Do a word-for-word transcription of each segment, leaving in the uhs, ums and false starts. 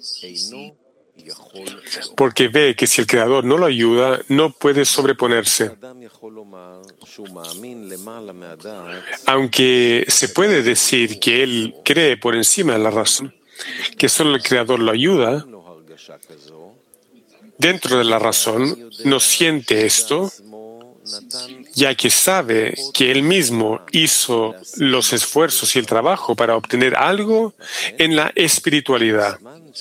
porque ve que si el Creador no lo ayuda, no puede sobreponerse. Aunque se puede decir que él cree por encima de la razón, que solo el Creador lo ayuda, dentro de la razón no siente esto, ya que sabe que él mismo hizo los esfuerzos y el trabajo para obtener algo en la espiritualidad.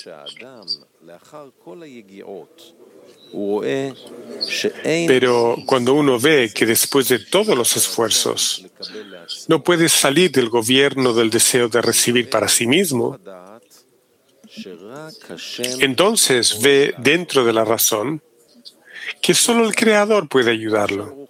Pero cuando uno ve que después de todos los esfuerzos no puede salir del gobierno del deseo de recibir para sí mismo, entonces ve dentro de la razón que solo el Creador puede ayudarlo.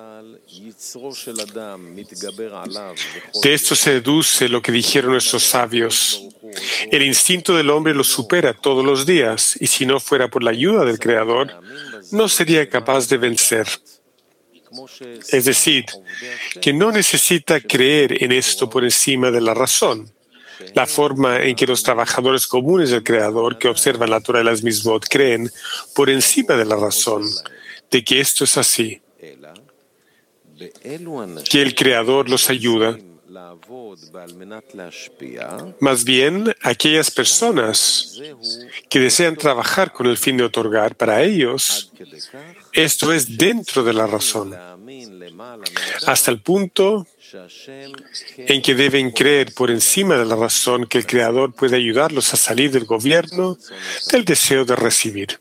De esto se deduce lo que dijeron nuestros sabios. El instinto del hombre lo supera todos los días, y si no fuera por la ayuda del Creador, no sería capaz de vencer. Es decir, que no necesita creer en esto por encima de la razón. La forma en que los trabajadores comunes del Creador que observan la Torah y las Misvot creen por encima de la razón de que esto es así, que el Creador los ayuda. Más bien, aquellas personas que desean trabajar con el fin de otorgar, para ellos, esto es dentro de la razón, hasta el punto en que deben creer por encima de la razón que el Creador puede ayudarlos a salir del gobierno del deseo de recibir.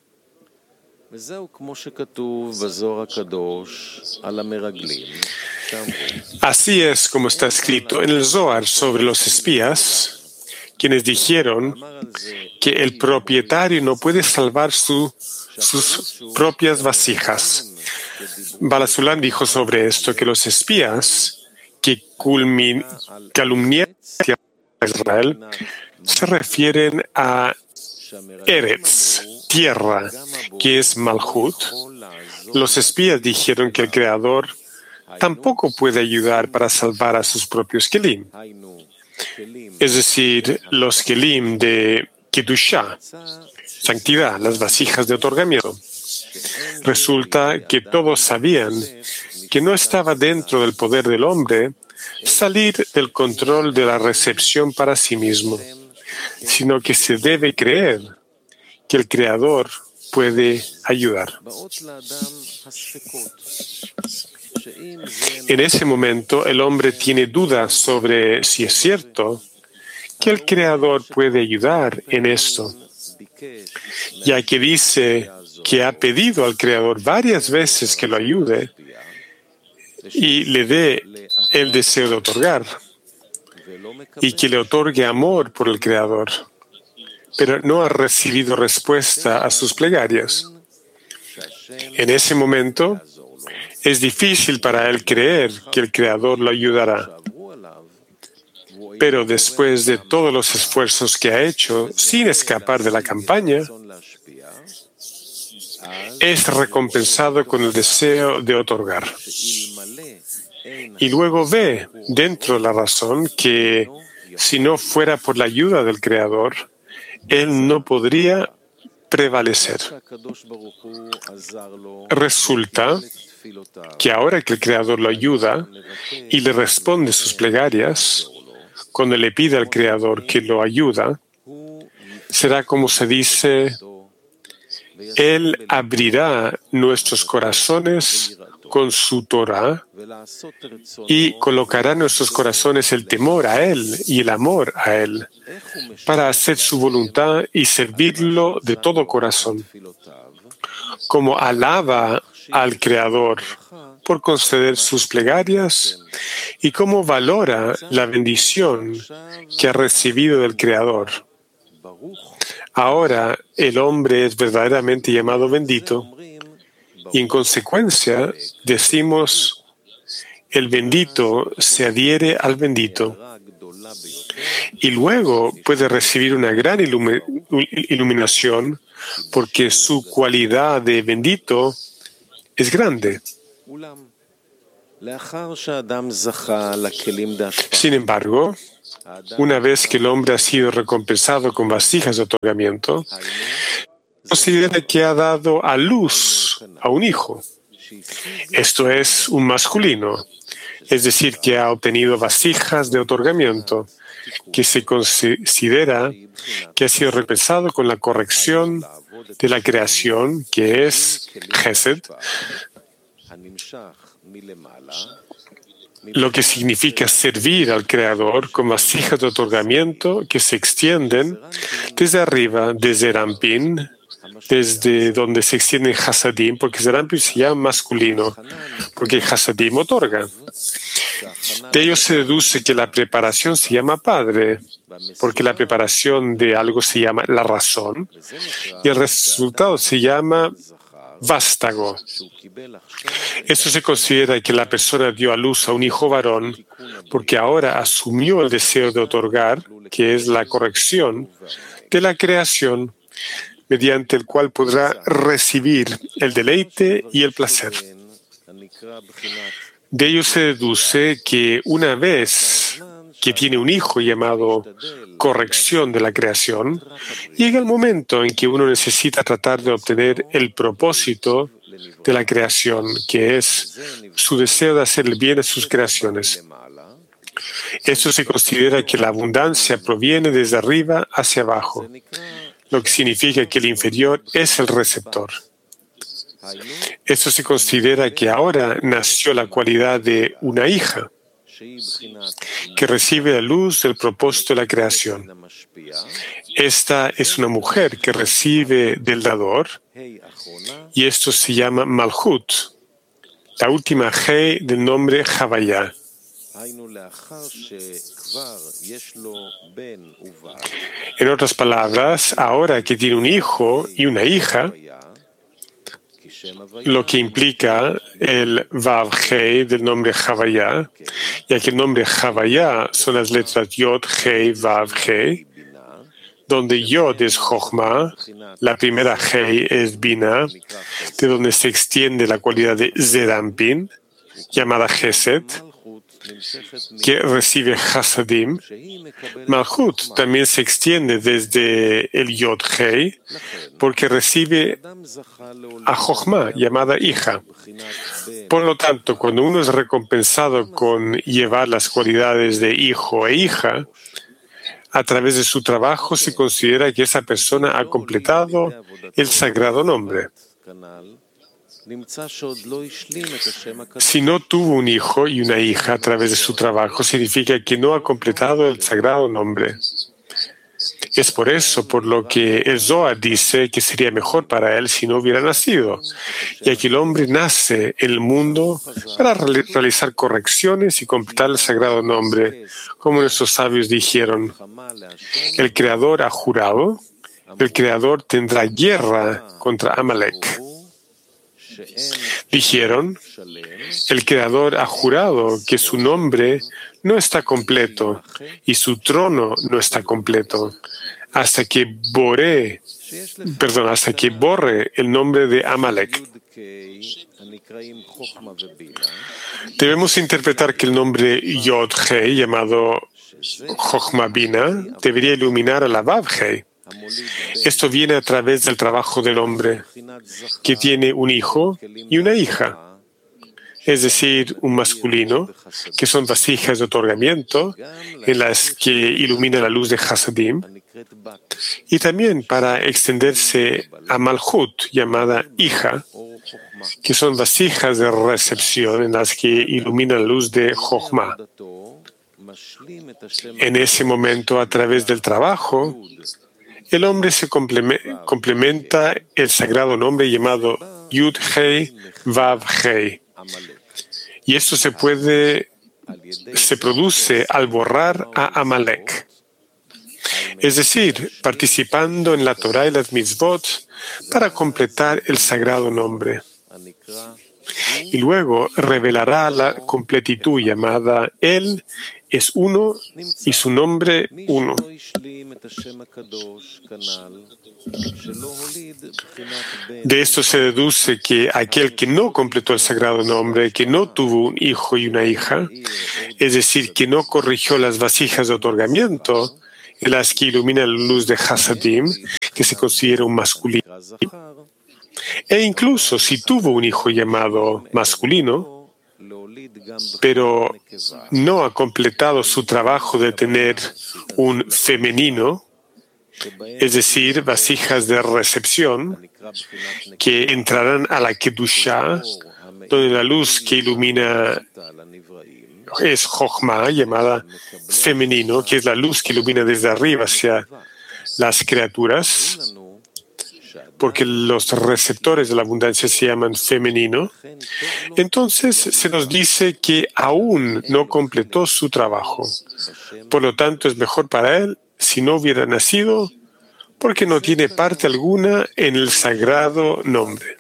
Así es como está escrito en el Zohar sobre los espías, quienes dijeron que el propietario no puede salvar su, sus propias vasijas. Baal HaSulam dijo sobre esto que los espías que culmin, calumniaron a Israel se refieren a Eretz, tierra, que es Malhut. Los espías dijeron que el Creador tampoco puede ayudar para salvar a sus propios kelim, es decir, los kelim de Kedushá, santidad, las vasijas de otorgamiento. Resulta que todos sabían que no estaba dentro del poder del hombre salir del control de la recepción para sí mismo, sino que se debe creer que el Creador puede ayudar. En ese momento, el hombre tiene dudas sobre si es cierto que el Creador puede ayudar en esto, ya que dice que ha pedido al Creador varias veces que lo ayude y le dé el deseo de otorgar, y que le otorgue amor por el Creador, pero no ha recibido respuesta a sus plegarias. En ese momento, es difícil para él creer que el Creador lo ayudará. Pero después de todos los esfuerzos que ha hecho, sin escapar de la campaña, es recompensado con el deseo de otorgar. Y luego ve dentro de la razón que si no fuera por la ayuda del Creador, él no podría prevalecer. Resulta que ahora que el Creador lo ayuda y le responde sus plegarias, cuando le pide al Creador que lo ayuda, será como se dice, Él abrirá nuestros corazones con su Torah y colocará en nuestros corazones el temor a Él y el amor a Él para hacer su voluntad y servirlo de todo corazón. Como alaba al Creador por conceder sus plegarias y cómo valora la bendición que ha recibido del Creador. Ahora el hombre es verdaderamente llamado bendito y en consecuencia decimos el bendito se adhiere al bendito y luego puede recibir una gran ilumi- iluminación porque su cualidad de bendito es grande. Sin embargo, una vez que el hombre ha sido recompensado con vasijas de otorgamiento, considera que ha dado a luz a un hijo. Esto es un masculino, es decir, que ha obtenido vasijas de otorgamiento, que se considera que ha sido recompensado con la corrección de la creación, que es Gesed, lo que significa servir al Creador con vasijas de otorgamiento que se extienden desde arriba, desde Rampin, desde donde se extienden Hasadim, porque Rampin se llama masculino, porque Hasadim otorga. De ello se deduce que la preparación se llama padre, porque la preparación de algo se llama la razón, y el resultado se llama vástago. Esto se considera que la persona dio a luz a un hijo varón porque ahora asumió el deseo de otorgar, que es la corrección de la creación, mediante el cual podrá recibir el deleite y el placer. De ello se deduce que una vez que tiene un hijo llamado corrección de la creación, llega el momento en que uno necesita tratar de obtener el propósito de la creación, que es su deseo de hacer el bien a sus creaciones. Esto se considera que la abundancia proviene desde arriba hacia abajo, lo que significa que el inferior es el receptor. Esto se considera que ahora nació la cualidad de una hija, que recibe la luz del propósito de la creación. Esta es una mujer que recibe del dador, y esto se llama Malhut, la última Hei del nombre Havaya. En otras palabras, ahora que tiene un hijo y una hija, lo que implica el Vav Hei del nombre Havaya, ya que el nombre Havaya son las letras Yod, Hei, Vav, Hei, donde Yod es Jochma, la primera Hei es Bina, de donde se extiende la cualidad de Zerampin, llamada Gesed, que recibe Hasadim. Malhut también se extiende desde el Yod Hei, porque recibe a Jochma, llamada hija. Por lo tanto, cuando uno es recompensado con llevar las cualidades de hijo e hija, a través de su trabajo se considera que esa persona ha completado el sagrado nombre. Si no tuvo un hijo y una hija a través de su trabajo, significa que no ha completado el sagrado nombre. Es por eso por lo que el Zohar dice que sería mejor para él si no hubiera nacido, ya que el hombre nace en el mundo para realizar correcciones y completar el sagrado nombre, como nuestros sabios dijeron. El Creador ha jurado, el Creador tendrá guerra contra Amalek. Dijeron, el Creador ha jurado que su nombre no está completo y su trono no está completo hasta que borre, perdón, hasta que borre el nombre de Amalek. Debemos interpretar que el nombre Yod Hei, llamado Jochma Bina, debería iluminar a la Vav Hei. Esto viene a través del trabajo del hombre, que tiene un hijo y una hija, es decir, un masculino, que son vasijas de otorgamiento en las que ilumina la luz de Hasadim, y también para extenderse a Malhut, llamada hija, que son vasijas de recepción en las que ilumina la luz de Jochma. En ese momento, a través del trabajo, el hombre se complementa el sagrado nombre llamado Yud Hei Vav Hei. Y esto se puede, se produce al borrar a Amalek. Es decir, participando en la Torah y las mitzvot para completar el sagrado nombre. Y luego revelará la completitud llamada Él es uno y su nombre uno. De esto se deduce que aquel que no completó el sagrado nombre, que no tuvo un hijo y una hija, es decir, que no corrigió las vasijas de otorgamiento, en las que ilumina la luz de Hasadim, que se considera un masculino, e incluso si tuvo un hijo llamado masculino, pero no ha completado su trabajo de tener un femenino, es decir, vasijas de recepción, que entrarán a la Kedushá, donde la luz que ilumina es Jochma, llamada femenino, que es la luz que ilumina desde arriba hacia las criaturas, porque los receptores de la abundancia se llaman femenino. Entonces se nos dice que aún no completó su trabajo. Por lo tanto, es mejor para él si no hubiera nacido, porque no tiene parte alguna en el sagrado nombre.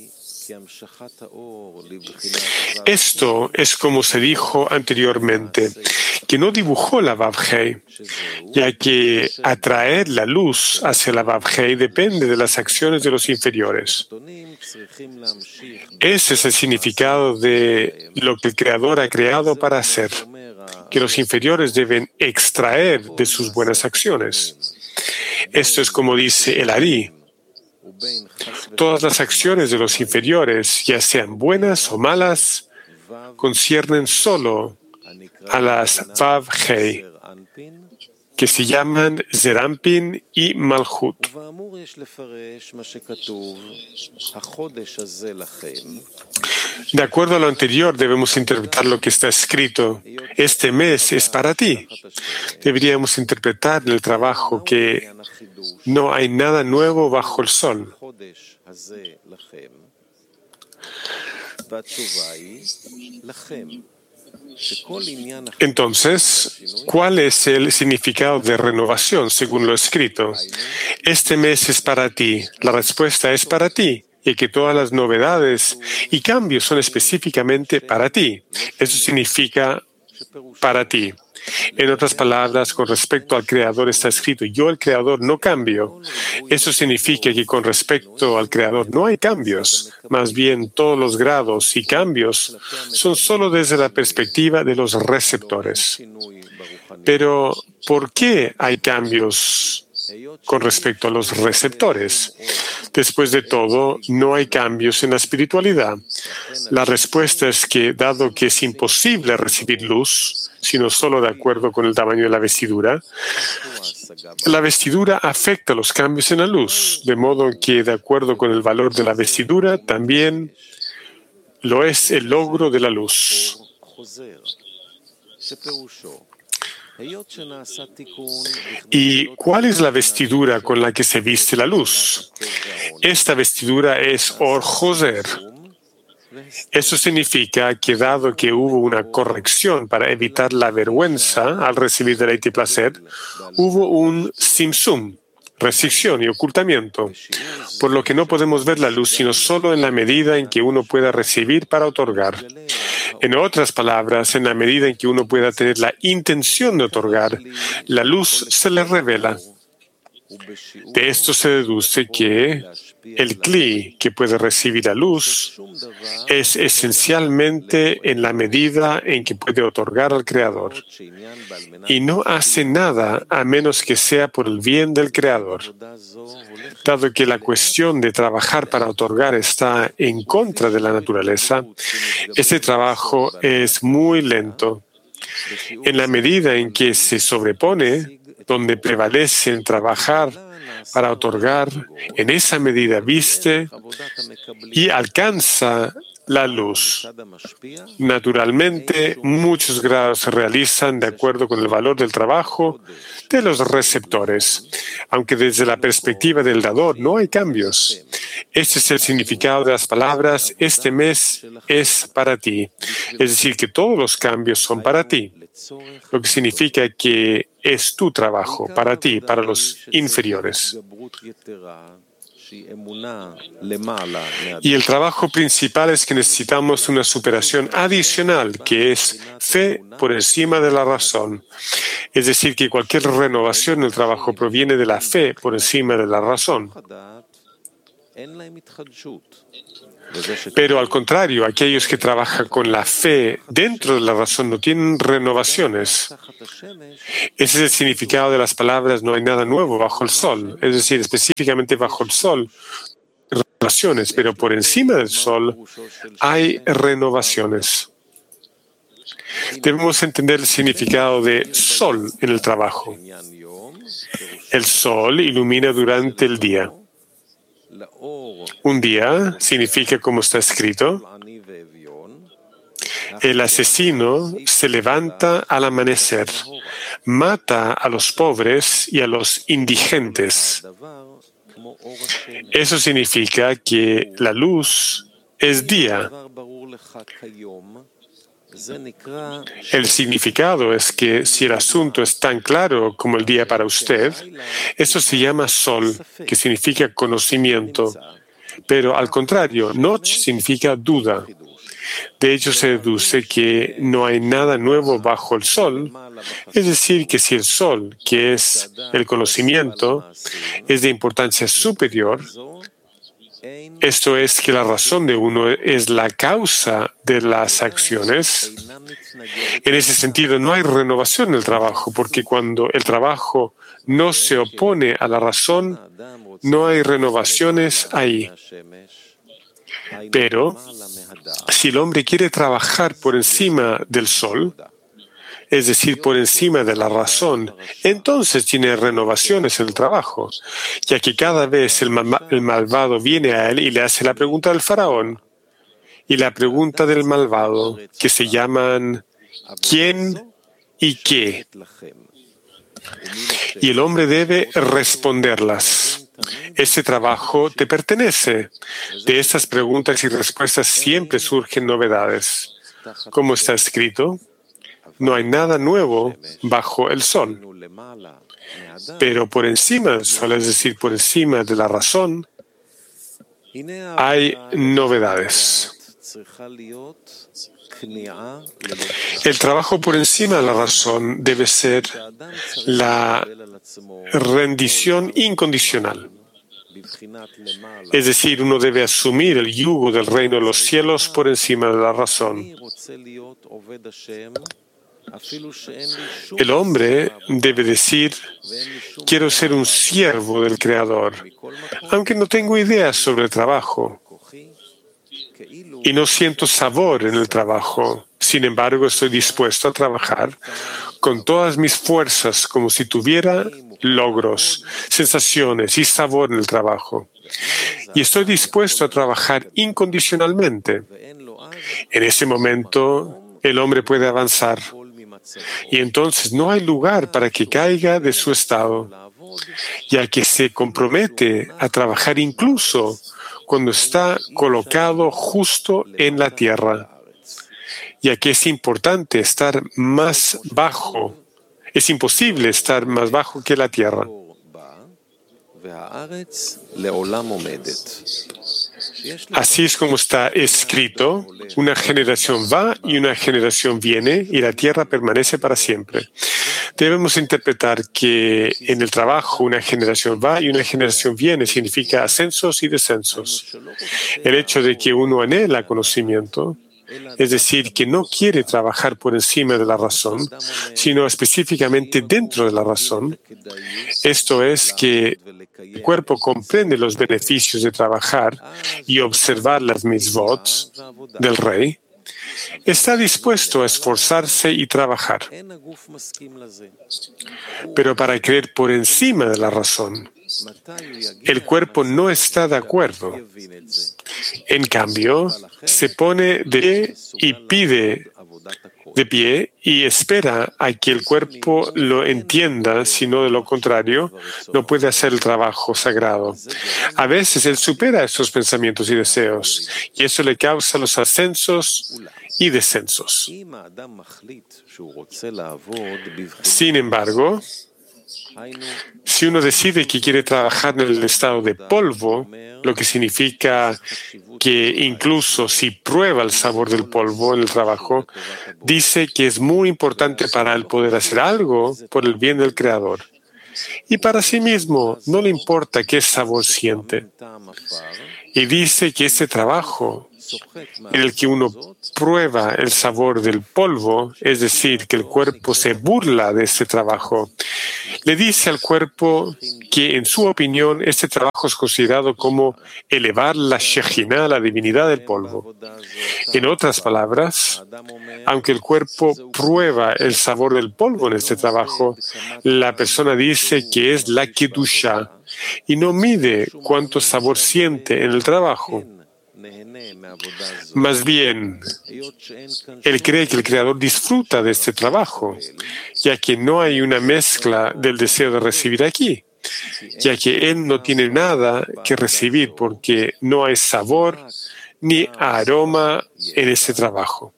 Esto es como se dijo anteriormente, que no dibujó la Vav Hei, ya que atraer la luz hacia la Vav Hei depende de las acciones de los inferiores. Ese es el significado de lo que el Creador ha creado para hacer, que los inferiores deben extraer de sus buenas acciones. Esto es como dice el Ari. Todas las acciones de los inferiores, ya sean buenas o malas, conciernen solo a las Vav Hei, que se llaman Zerampin y Malchut. De acuerdo a lo anterior, debemos interpretar lo que está escrito. Este mes es para ti. Deberíamos interpretar en el trabajo que no hay nada nuevo bajo el sol. Entonces, ¿cuál es el significado de renovación según lo escrito? Este mes es para ti. La respuesta es para ti, y que todas las novedades y cambios son específicamente para ti. Eso significa para ti. En otras palabras, con respecto al Creador está escrito, yo el Creador no cambio. Eso significa que con respecto al Creador no hay cambios. Más bien, todos los grados y cambios son solo desde la perspectiva de los receptores. Pero, ¿por qué hay cambios con respecto a los receptores? Después de todo, no hay cambios en la espiritualidad. La respuesta es que, dado que es imposible recibir luz, sino solo de acuerdo con el tamaño de la vestidura, la vestidura afecta los cambios en la luz, de modo que, de acuerdo con el valor de la vestidura, también lo es el logro de la luz. ¿Y cuál es la vestidura con la que se viste la luz? Esta vestidura es Or Joser. Eso significa que, dado que hubo una corrección para evitar la vergüenza al recibir deleite y placer, hubo un simsum, restricción y ocultamiento, por lo que no podemos ver la luz sino solo en la medida en que uno pueda recibir para otorgar. En otras palabras, en la medida en que uno pueda tener la intención de otorgar, la luz se le revela. De esto se deduce que el Kli que puede recibir la luz es esencialmente en la medida en que puede otorgar al Creador y no hace nada a menos que sea por el bien del Creador. Dado que la cuestión de trabajar para otorgar está en contra de la naturaleza, este trabajo es muy lento. En la medida en que se sobrepone, donde prevalece en trabajar para otorgar, en esa medida viste y alcanza la luz. Naturalmente, muchos grados se realizan de acuerdo con el valor del trabajo de los receptores, aunque desde la perspectiva del dador no hay cambios. Este es el significado de las palabras, este mes es para ti. Es decir, que todos los cambios son para ti, lo que significa que es tu trabajo, para ti, para los inferiores. Y el trabajo principal es que necesitamos una superación adicional, que es fe por encima de la razón. Es decir, que cualquier renovación en el trabajo proviene de la fe por encima de la razón. Pero al contrario, aquellos que trabajan con la fe dentro de la razón no tienen renovaciones. Ese es el significado de las palabras "no hay nada nuevo bajo el sol", es decir, específicamente bajo el sol, renovaciones, pero por encima del sol hay renovaciones. Debemos entender el significado de sol en el trabajo. El sol ilumina durante el día. Un día significa, como está escrito, el asesino se levanta al amanecer, mata a los pobres y a los indigentes. Eso significa que la luz es día. El significado es que si el asunto es tan claro como el día para usted, eso se llama sol, que significa conocimiento. Pero al contrario, noche significa duda. De hecho, se deduce que no hay nada nuevo bajo el sol, es decir, que si el sol, que es el conocimiento, es de importancia superior, esto es que la razón de uno es la causa de las acciones. En ese sentido, no hay renovación en el trabajo, porque cuando el trabajo no se opone a la razón, no hay renovaciones ahí. Pero si el hombre quiere trabajar por encima del sol, es decir, por encima de la razón, entonces tiene renovaciones en el trabajo, ya que cada vez el, ma- el malvado viene a él y le hace la pregunta del faraón y la pregunta del malvado, que se llaman ¿quién y qué? Y el hombre debe responderlas. Ese trabajo te pertenece. De estas preguntas y respuestas siempre surgen novedades. Como está escrito, no hay nada nuevo bajo el sol. Pero por encima del sol, es decir, por encima de la razón, hay novedades. El trabajo por encima de la razón debe ser la rendición incondicional. Es decir, uno debe asumir el yugo del reino de los cielos por encima de la razón. El hombre debe decir, quiero ser un siervo del Creador, aunque no tengo ideas sobre el trabajo y no siento sabor en el trabajo. Sin embargo, estoy dispuesto a trabajar con todas mis fuerzas como si tuviera logros, sensaciones y sabor en el trabajo. Y estoy dispuesto a trabajar incondicionalmente. En ese momento, el hombre puede avanzar. Y entonces no hay lugar para que caiga de su estado, ya que se compromete a trabajar incluso cuando está colocado justo en la tierra, ya que es importante estar más bajo. Es imposible estar más bajo que la tierra. Así es como está escrito, una generación va y una generación viene y la tierra permanece para siempre. Debemos interpretar que en el trabajo una generación va y una generación viene significa ascensos y descensos. El hecho de que uno anhela conocimiento, es decir, que no quiere trabajar por encima de la razón, sino específicamente dentro de la razón. Esto es que el cuerpo comprende los beneficios de trabajar y observar las mitzvot del rey. Está dispuesto a esforzarse y trabajar, pero para creer por encima de la razón. El cuerpo no está de acuerdo. En cambio, se pone de pie y pide de pie y espera a que el cuerpo lo entienda, sino de lo contrario, no puede hacer el trabajo sagrado. A veces él supera esos pensamientos y deseos, y eso le causa los ascensos y descensos. Sin embargo, Si uno decide que quiere trabajar en el estado de polvo, lo que significa que incluso si prueba el sabor del polvo en el trabajo, dice que es muy importante para él poder hacer algo por el bien del Creador. Y para sí mismo no le importa qué sabor siente. Y dice que ese trabajo en el que uno prueba el sabor del polvo, es decir, que el cuerpo se burla de ese trabajo, le dice al cuerpo que, en su opinión, este trabajo es considerado como elevar la Shejinah, la divinidad del polvo. En otras palabras, aunque el cuerpo prueba el sabor del polvo en este trabajo, la persona dice que es la Kedusha y no mide cuánto sabor siente en el trabajo. Más bien, él cree que el Creador disfruta de este trabajo, ya que no hay una mezcla del deseo de recibir aquí, ya que él no tiene nada que recibir porque no hay sabor ni aroma en ese trabajo.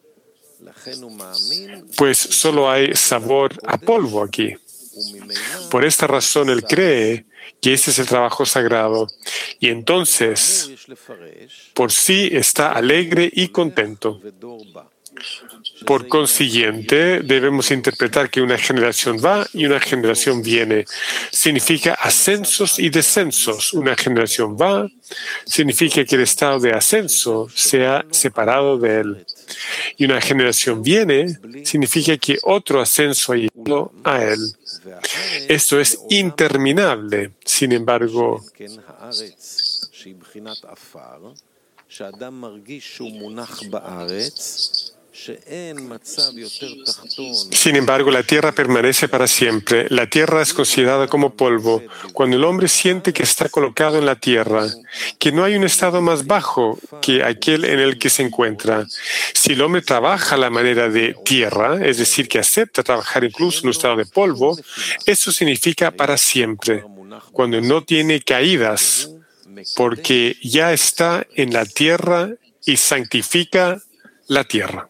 Pues solo hay sabor a polvo aquí. Por esta razón, él cree que este es el trabajo sagrado y entonces por sí está alegre y contento. Por consiguiente, debemos interpretar que una generación va y una generación viene. Significa ascensos y descensos. Una generación va significa que el estado de ascenso se ha separado de él. Y una generación viene significa que otro ascenso ha llegado a él. Esto es interminable. Sin embargo, Sin embargo, la tierra permanece para siempre. La tierra es considerada como polvo. Cuando el hombre siente que está colocado en la tierra, que no hay un estado más bajo que aquel en el que se encuentra. Si el hombre trabaja a la manera de tierra, es decir, que acepta trabajar incluso en un estado de polvo, eso significa para siempre, cuando no tiene caídas, porque ya está en la tierra y santifica la tierra.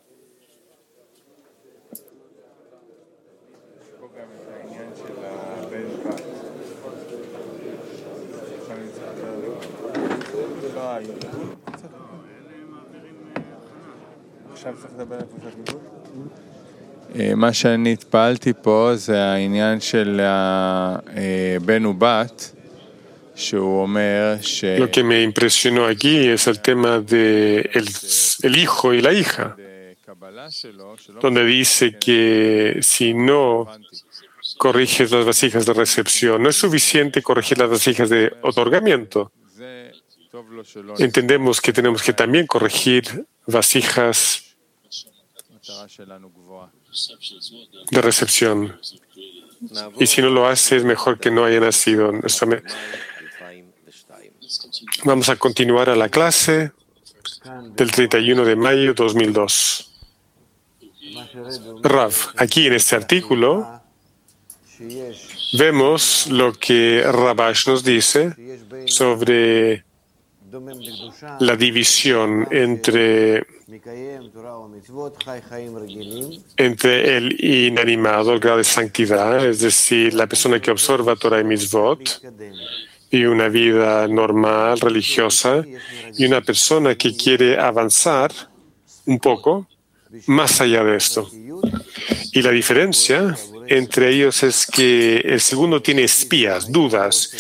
מה שאני התפעלתי פה זה העניין של הבן ובת, שהוא אומר ש... Lo que me impresionó aquí es el tema de el, el hijo y la hija, donde dice que si no corriges las vasijas de recepción, no es suficiente corregir las vasijas de otorgamiento. Entendemos que tenemos que también corregir vasijas de recepción. Y si no lo hace, es mejor que no haya nacido. Vamos a continuar a la clase del treinta y uno de mayo de dos mil dos. Rav, aquí en este artículo vemos lo que Rabash nos dice sobre la división entre, entre el inanimado, el grado de santidad, es decir, la persona que observa Torah y Mitzvot, y una vida normal, religiosa, y una persona que quiere avanzar un poco más allá de esto. Y la diferencia entre ellos es que el segundo tiene espías, dudas,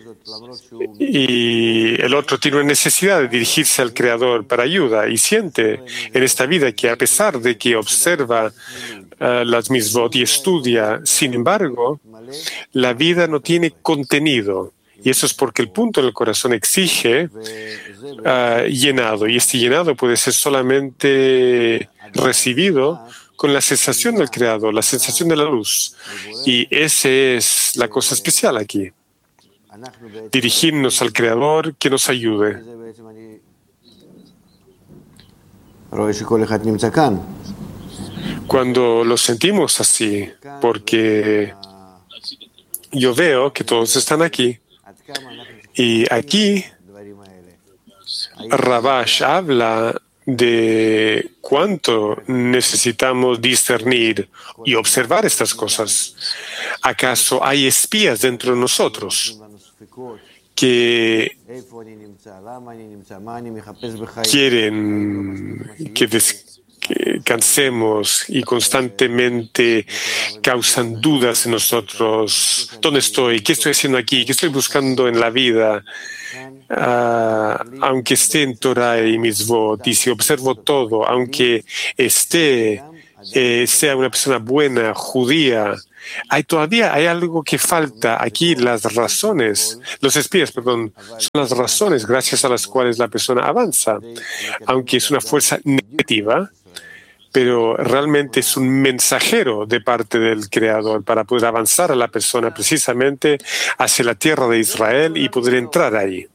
y el otro tiene una necesidad de dirigirse al Creador para ayuda y siente en esta vida que a pesar de que observa uh, las mitzvot y estudia, sin embargo, la vida no tiene contenido. Y eso es porque el punto en el corazón exige uh, llenado. Y este llenado puede ser solamente recibido con la sensación del Creador, la sensación de la luz. Y esa es la cosa especial aquí. Dirigirnos al Creador que nos ayude. Cuando lo sentimos así, porque yo veo que todos están aquí, y aquí Rabash habla de cuánto necesitamos discernir y observar estas cosas. ¿Acaso hay espías dentro de nosotros que quieren que descansemos y constantemente causan dudas en nosotros? ¿Dónde estoy? ¿Qué estoy haciendo aquí? ¿Qué estoy buscando en la vida? Uh, aunque esté en Torah y Mitzvot, y si observo todo, aunque esté, eh, sea una persona buena, judía, hay todavía hay algo que falta aquí. Las razones, los espías, perdón, son las razones gracias a las cuales la persona avanza, aunque es una fuerza negativa, pero realmente es un mensajero de parte del Creador para poder avanzar a la persona precisamente hacia la tierra de Israel y poder entrar ahí.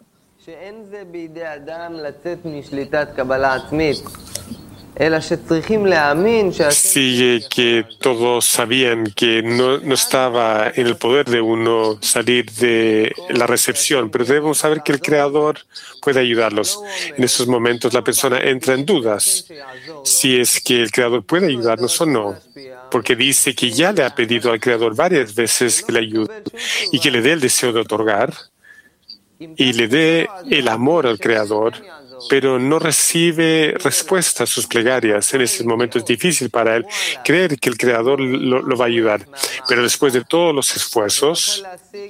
Sigue que todos sabían que no, no estaba en el poder de uno salir de la recepción, pero debemos saber que el Creador puede ayudarlos. En esos momentos la persona entra en dudas si es que el Creador puede ayudarnos o no, porque dice que ya le ha pedido al Creador varias veces que le ayude y que le dé el deseo de otorgar y le dé el amor al Creador, pero no recibe respuesta a sus plegarias. En ese momento es difícil para él creer que el Creador lo, lo va a ayudar. Pero después de todos los esfuerzos,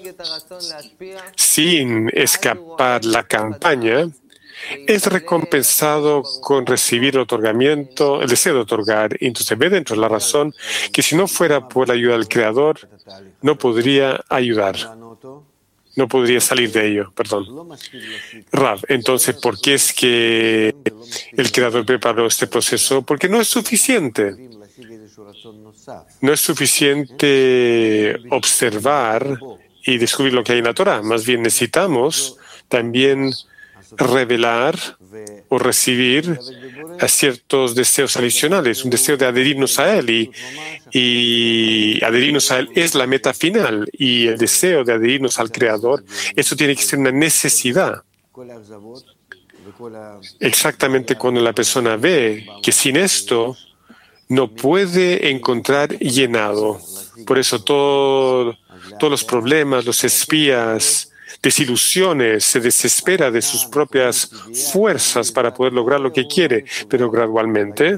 sin escapar la campaña, es recompensado con recibir el otorgamiento, el deseo de otorgar. Y entonces ve dentro de la razón que si no fuera por la ayuda del Creador, no podría ayudar. No podría salir de ello, perdón. Rav, entonces, ¿por qué es que el Creador preparó este proceso? Porque no es suficiente. No es suficiente observar y descubrir lo que hay en la Torah. Más bien necesitamos también revelar o recibir a ciertos deseos adicionales, un deseo de adherirnos a Él, y, y adherirnos a Él es la meta final, y el deseo de adherirnos al Creador, eso tiene que ser una necesidad. Exactamente cuando la persona ve que sin esto no puede encontrar llenado. Por eso todo, todos los problemas, los espías, desilusiones, se desespera de sus propias fuerzas para poder lograr lo que quiere, pero gradualmente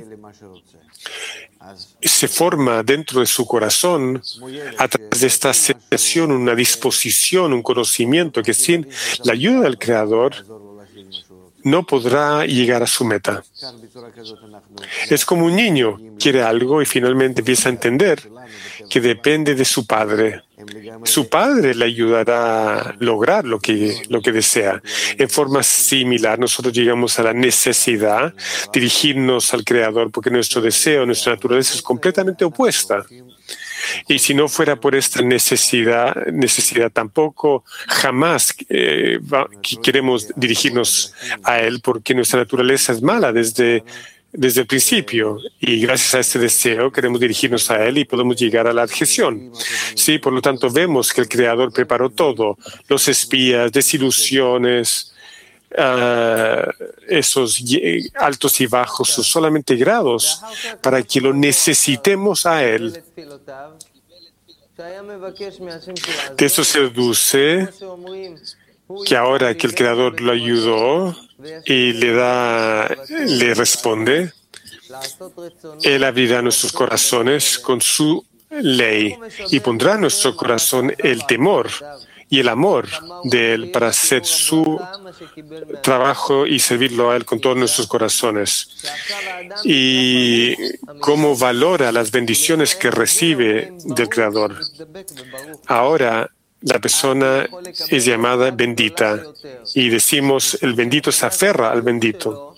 se forma dentro de su corazón, a través de esta sensación, una disposición, un conocimiento que sin la ayuda del Creador no podrá llegar a su meta. Es como un niño quiere algo y finalmente empieza a entender que depende de su padre. Su padre le ayudará a lograr lo que, lo que desea. En forma similar, nosotros llegamos a la necesidad de dirigirnos al Creador porque nuestro deseo, nuestra naturaleza es completamente opuesta. Y si no fuera por esta necesidad, necesidad tampoco jamás eh, va, queremos dirigirnos a Él, porque nuestra naturaleza es mala desde, desde el principio. Y gracias a este deseo queremos dirigirnos a Él y podemos llegar a la adhesión. Sí, por lo tanto vemos que el Creador preparó todo, los espías, desilusiones, Uh, esos altos y bajos, son solamente grados para que lo necesitemos a Él. De eso se deduce que ahora que el Creador lo ayudó y le da, le responde, Él abrirá nuestros corazones con su ley y pondrá en nuestro corazón el temor y el amor de Él para hacer su trabajo y servirlo a Él con todos nuestros corazones. Y cómo valora las bendiciones que recibe del Creador. Ahora la persona es llamada bendita y decimos el bendito se aferra al bendito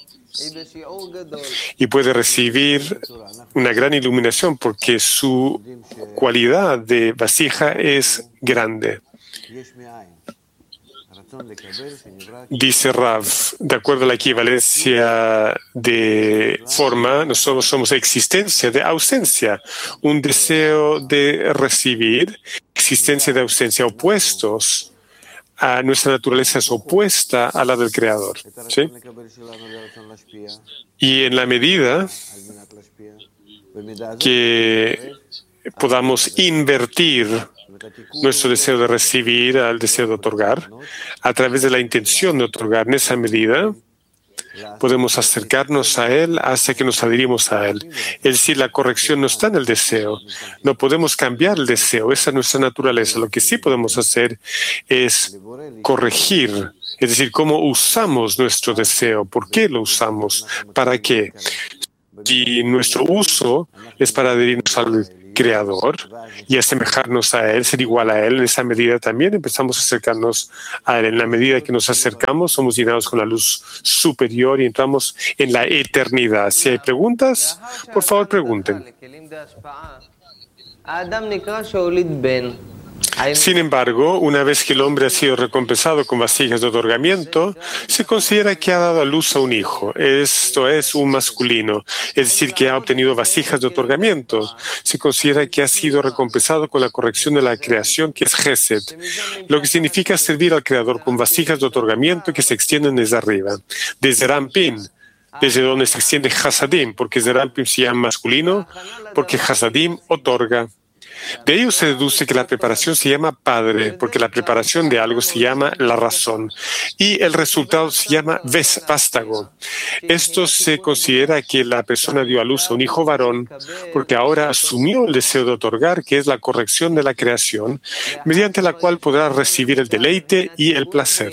y puede recibir una gran iluminación porque su cualidad de vasija es grande. Dice Rav, de acuerdo a la equivalencia de forma, nosotros somos existencia de ausencia, un deseo de recibir, existencia de ausencia, opuestos a nuestra naturaleza, es opuesta a la del Creador. ¿Sí? Y en la medida que podamos invertir nuestro deseo de recibir al deseo de otorgar, a través de la intención de otorgar. En esa medida, podemos acercarnos a Él hasta que nos adherimos a Él. Es decir, la corrección no está en el deseo. No podemos cambiar el deseo. Esa es nuestra naturaleza. Lo que sí podemos hacer es corregir. Es decir, cómo usamos nuestro deseo. ¿Por qué lo usamos? ¿Para qué? Si nuestro uso es para adherirnos al Creador y asemejarnos a Él, ser igual a Él, en esa medida también empezamos a acercarnos a Él. En la medida que nos acercamos, somos llenados con la luz superior y entramos en la eternidad. Si hay preguntas, por favor pregunten. Sin embargo, una vez que el hombre ha sido recompensado con vasijas de otorgamiento, se considera que ha dado a luz a un hijo. Esto es un masculino, es decir, que ha obtenido vasijas de otorgamiento. Se considera que ha sido recompensado con la corrección de la creación, que es Gesed, lo que significa servir al Creador con vasijas de otorgamiento que se extienden desde arriba, desde Rampin, desde donde se extiende Hasadim, porque Zerampim se llama masculino, porque Hasadim otorga. De ello se deduce que la preparación se llama padre, porque la preparación de algo se llama la razón, y el resultado se llama vástago. Esto se considera que la persona dio a luz a un hijo varón, porque ahora asumió el deseo de otorgar, que es la corrección de la creación, mediante la cual podrá recibir el deleite y el placer.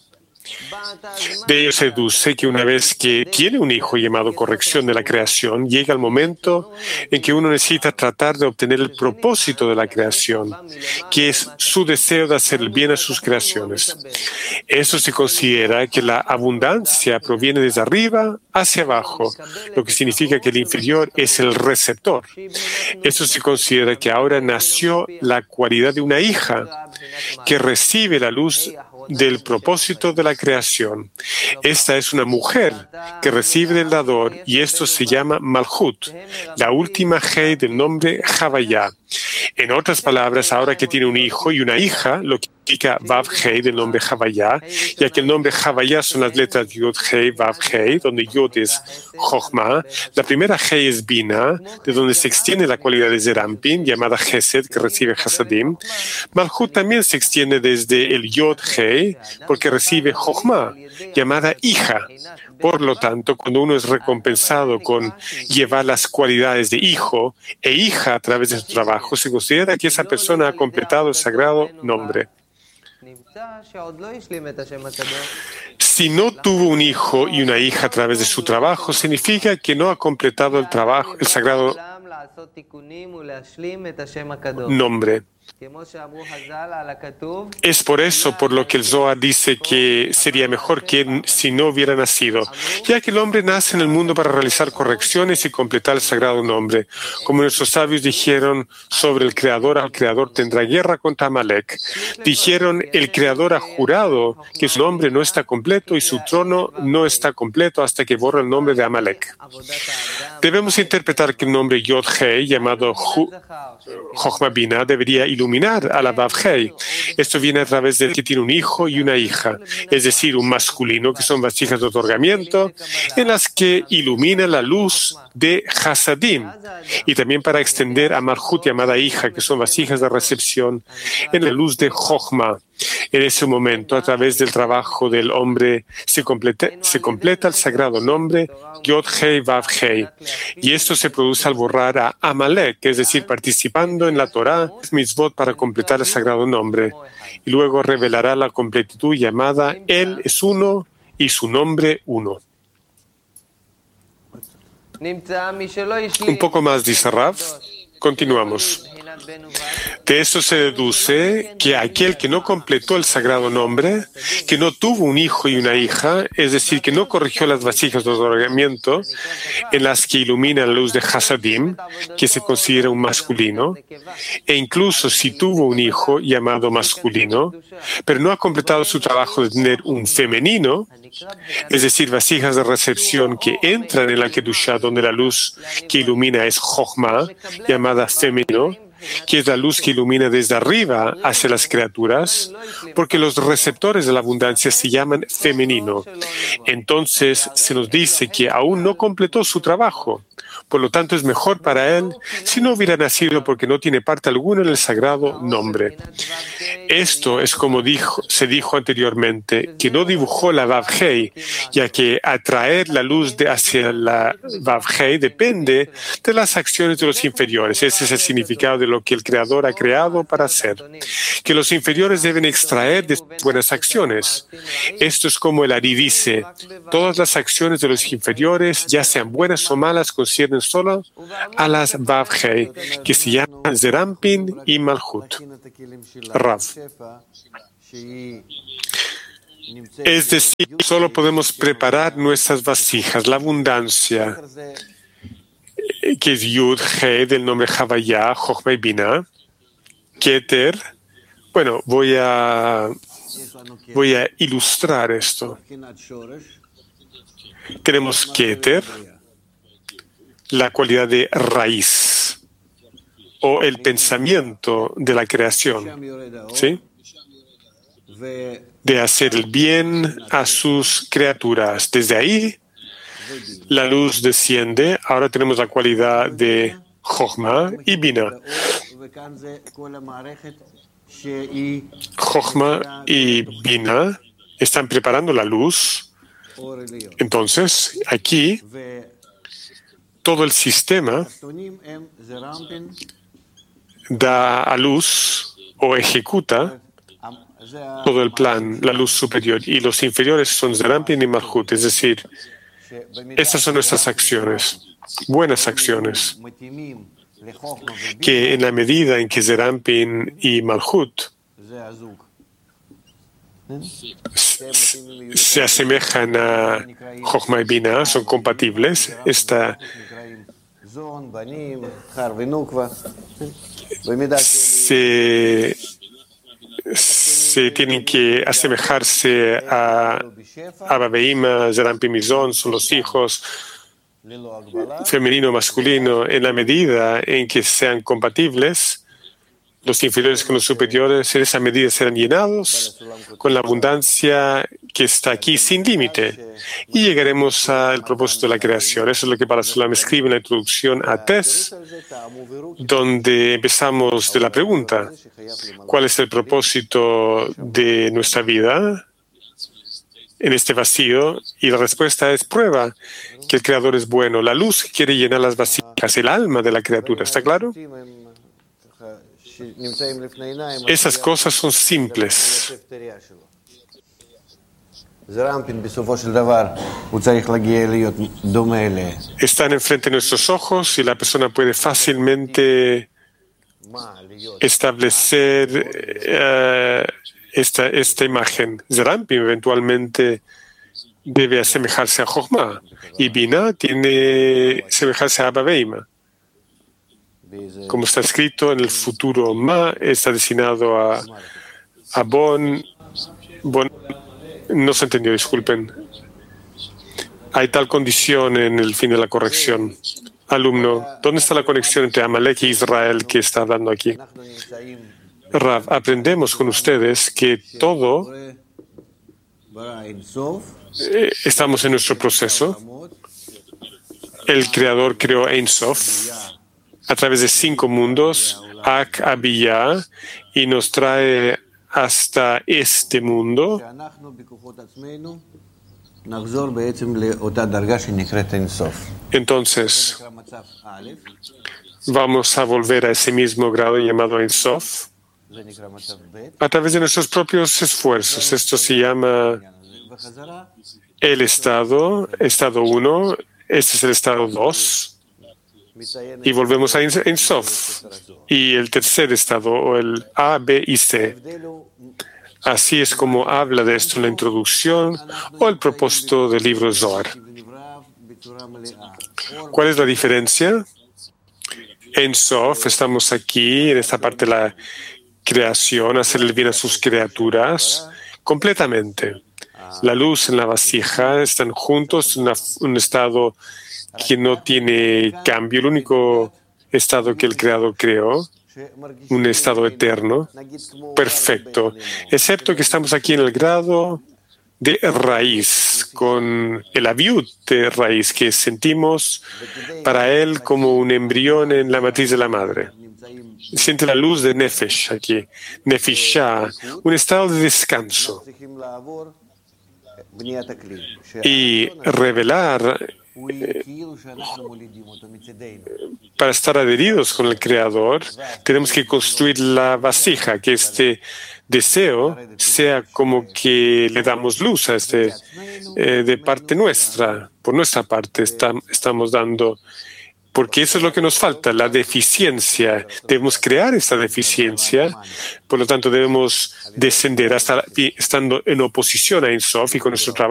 De ello se deduce que una vez que tiene un hijo llamado corrección de la creación, llega el momento en que uno necesita tratar de obtener el propósito de la creación, que es su deseo de hacer el bien a sus creaciones. Eso se considera que la abundancia proviene desde arriba hacia abajo, lo que significa que el inferior es el receptor. Eso se considera que ahora nació la cualidad de una hija que recibe la luz del propósito de la creación. Esta es una mujer que recibe del dador y esto se llama Malhut, la última Hei del nombre Havaya. En otras palabras, ahora que tiene un hijo y una hija, lo que significa Vav Hei del nombre Havaya, ya que el nombre Havaya son las letras Yod Hei, Vav Hei, donde Yod es Chochma, la primera Hei es Bina, de donde se extiende la cualidad de Zerampin, llamada Gesed, que recibe Hasadim. Malhut también se extiende desde el Yod Hei, porque recibe Chochma, llamada hija. Por lo tanto, cuando uno es recompensado con llevar las cualidades de hijo e hija a través de su trabajo, se considera que esa persona ha completado el sagrado nombre. Si no tuvo un hijo y una hija a través de su trabajo, significa que no ha completado el trabajo, el sagrado nombre. Es por eso por lo que el Zohar dice que sería mejor que si no hubiera nacido, ya que el hombre nace en el mundo para realizar correcciones y completar el sagrado nombre. Como nuestros sabios dijeron sobre el Creador, al Creador tendrá guerra contra Amalek. Dijeron, el Creador ha jurado que su nombre no está completo y su trono no está completo hasta que borra el nombre de Amalek. Debemos interpretar que el nombre Yod Hei, llamado Chochma Bina, debería iluminar a la Vav Hei. Esto viene a través de que tiene un hijo y una hija, es decir, un masculino, que son vasijas de otorgamiento, en las que ilumina la luz de Hasadim, y también para extender a Malhut, llamada hija, que son vasijas de recepción, en la luz de Chochma. En ese momento, a través del trabajo del hombre, se completa, se completa el sagrado nombre Yod Hei Vav Hei. Y esto se produce al borrar a Amalek, es decir, participando en la Torah, mitzvot para completar el sagrado nombre. Y luego revelará la completitud llamada Él es uno y su nombre uno. Un poco más, dice Rav. Continuamos. De esto se deduce que aquel que no completó el sagrado nombre, que no tuvo un hijo y una hija, es decir, que no corrigió las vasijas de otorgamiento en las que ilumina la luz de Hasadim, que se considera un masculino, e incluso si tuvo un hijo llamado masculino, pero no ha completado su trabajo de tener un femenino, es decir, vasijas de recepción que entran en la Kedushá, donde la luz que ilumina es Chochma, llamada femenino, que es la luz que ilumina desde arriba hacia las criaturas, porque los receptores de la abundancia se llaman femenino. Entonces se nos dice que aún no completó su trabajo. Por lo tanto, es mejor para él si no hubiera nacido porque no tiene parte alguna en el sagrado nombre. Esto es como dijo, se dijo anteriormente, que no dibujó la Vav Hei, ya que atraer la luz de hacia la Vav Hei depende de las acciones de los inferiores. Ese es el significado de lo que el Creador ha creado para hacer. Que los inferiores deben extraer de sus buenas acciones. Esto es como el Ari dice, todas las acciones de los inferiores, ya sean buenas o malas, conciernen solo a las Vav Hei, que se llaman Zerampin y Malhut. Rav. Es decir, solo podemos preparar nuestras vasijas, la abundancia, que es Yud, He, del nombre Havaya, Jochma y Bina, Keter. Bueno, voy a, voy a ilustrar esto. Tenemos Keter, la cualidad de raíz, o el pensamiento de la creación, ¿sí? De hacer el bien a sus criaturas. Desde ahí, la luz desciende. Ahora tenemos la cualidad de Jochma y Bina. Jochma y Bina están preparando la luz. Entonces, aquí, todo el sistema da a luz o ejecuta todo el plan, la luz superior, y los inferiores son Zerampin y Malhut, es decir, estas son nuestras acciones, buenas acciones, que en la medida en que Zerampin y Malhut se asemejan a Jochma y Bina, son compatibles, esta se, se tienen que asemejarse a Abba Veima, Zerampin Mizon, son los hijos, femenino, masculino, en la medida en que sean compatibles, los inferiores con los superiores, en esa medida serán llenados con la abundancia que está aquí sin límite. Y llegaremos al propósito de la creación. Eso es lo que Parasulam escribe en la introducción a Tes, donde empezamos de la pregunta, ¿cuál es el propósito de nuestra vida en este vacío? Y la respuesta es prueba que el Creador es bueno. La luz quiere llenar las vasijas, el alma de la criatura. ¿Está claro? Esas cosas son simples. Están enfrente de nuestros ojos y la persona puede fácilmente establecer uh, esta, esta imagen. Zerampin eventualmente debe asemejarse a Jochma y Bina tiene asemejarse a Abba Veima. Como está escrito en el futuro, Ma está destinado a, a Bon. Bon. No se entendió, disculpen. Hay tal condición en el fin de la corrección. Alumno, ¿dónde está la conexión entre Amalek e Israel que está hablando aquí? Rav, aprendemos con ustedes que todo eh, estamos en nuestro proceso. El Creador creó Ein Sof a través de cinco mundos, Ak, Abiyah, y nos trae hasta este mundo. Entonces, vamos a volver a ese mismo grado llamado Ein Sof a través de nuestros propios esfuerzos. Esto se llama el estado, estado uno, este es el estado dos. Y volvemos a Ein Sof. Y el tercer estado, o el A, B y C. Así es como habla de esto en la introducción o el propósito del libro Zohar. ¿Cuál es la diferencia? En Sof estamos aquí, en esta parte de la creación, hacer el bien a sus criaturas completamente. La luz en la vasija están juntos en una, un estado que no tiene cambio, el único estado que el Creador creó, un estado eterno, perfecto, excepto que estamos aquí en el grado de raíz, con el aviud de raíz que sentimos para él como un embrión en la matriz de la madre. Siente la luz de Nefesh aquí, Nefishah, un estado de descanso. Y revelar eh, para estar adheridos con el Creador, tenemos que construir la vasija, que este deseo sea como que le damos luz a este, eh, de parte nuestra, por nuestra parte está, estamos dando, porque eso es lo que nos falta, la deficiencia. Debemos crear esta deficiencia, por lo tanto debemos descender hasta estando en oposición a Ein Sof y con nuestro trabajo.